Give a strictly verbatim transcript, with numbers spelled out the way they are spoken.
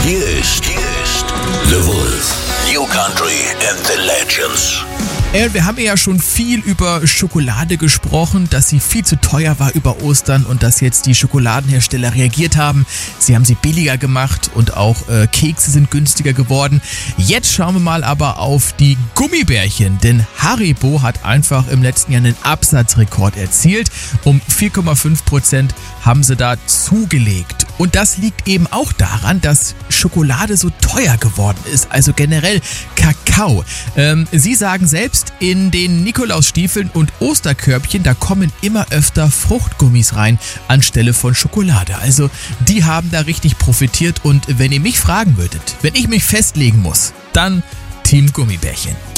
Hier ist, hier ist The Wolf. New Country and the Legends. Ey, wir haben ja schon viel über Schokolade gesprochen, dass sie viel zu teuer war über Ostern und dass jetzt die Schokoladenhersteller reagiert haben. Sie haben sie billiger gemacht und auch äh, Kekse sind günstiger geworden. Jetzt schauen wir mal aber auf die Gummibärchen, denn Haribo hat einfach im letzten Jahr einen Absatzrekord erzielt. Um vier Komma fünf Prozent haben sie da zugelegt. Und das liegt eben auch daran, dass Schokolade so teuer geworden ist, also generell Kakao. Ähm, sie sagen selbst, in den Nikolausstiefeln und Osterkörbchen, da kommen immer öfter Fruchtgummis rein anstelle von Schokolade. Also die haben da richtig profitiert und wenn ihr mich fragen würdet, wenn ich mich festlegen muss, dann Team Gummibärchen.